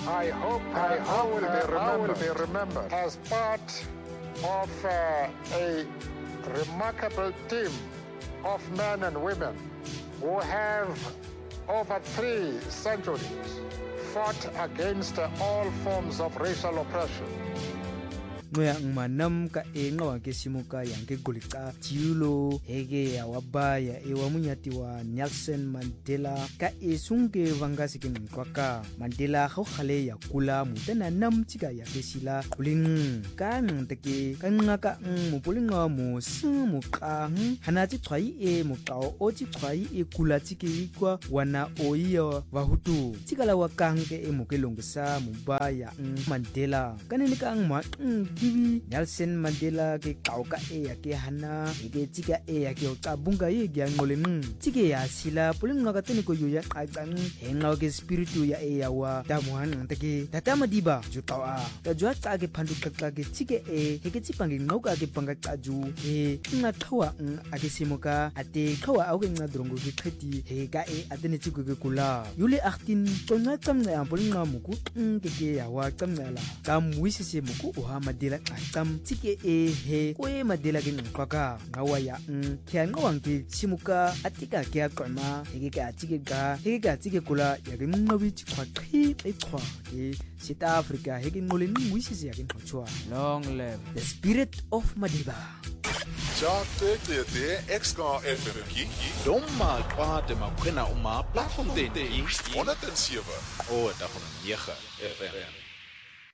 I hope I will be remembered as part of a remarkable team of men and women who have over 3 centuries fought against all forms of racial oppression. Ngoya manam ka enga ke simuka yang ke gulika jiulo hege ya wabaya e wamunyati wa Nelson Mandela ka esunge vangasi ke nkwaka Mandela go khale ya kula mutana nam tsika ya kesila kuling ka nteke ka ngaka mupulinga mo simu ka hana tsi tshwai e mokao o tsi tshwai e kula tsike ikwa wana oiya vahutu tsikala wa kange e mokelongsa mubaya Mandela kanene ka ngma Kiwi Nelson Mandela ke kauka e ya ke hana ke tsika e ya ke cabunga ye gya ngoleng tsike ya sila pulinga ka tene ko yuya qaqang henga ke spiritu ya e ya wa tamuhan take tatama diba jutawa ta jwa tsa ke phandu qaqqa ke tsike e ke tsipange ngoka ke panga qaju e nga thawa a ke simoka ate khawa a ke nga drongo ke kheti he ka e atene tsiko ke kula yule 18 tsonga tsamna ya pulinga muku ke ya wa tsamela ka muisise muku o ha Mandela qam tsike e he kwe Mandela ke nqaka ngawa ya khya ngawang ke simuka atika ke aqama heke ka tsike ga heke ka tsike kula ya ke nqabi tshwa qhi e tshwa ke South Africa heke ngole ngwisise ya ke nqachwa long live the spirit of Madiba ja te extra FM ki doma kwade makwena uma platform 107 o da 9 FM